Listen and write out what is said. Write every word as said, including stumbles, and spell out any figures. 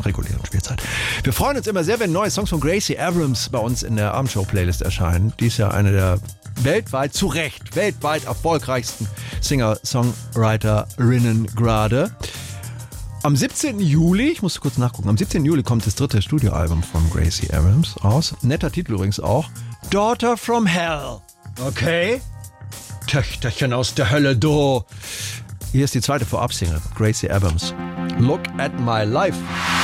regulären Spielzeit. Wir freuen uns immer sehr, wenn neue Songs von Gracie Abrams bei uns in der Abendshow-Playlist erscheinen. Die ist ja eine der weltweit, zu Recht, weltweit erfolgreichsten Singer-Songwriterinnen gerade. Am siebzehnten Juli, ich muss kurz nachgucken, am siebzehnten Juli kommt das dritte Studioalbum von Gracie Abrams raus. Netter Titel übrigens auch. Daughter from Hell. Okay? Töchterchen aus der Hölle, du. Hier ist die zweite Vorabsingle, Gracie Abrams. Look at my life.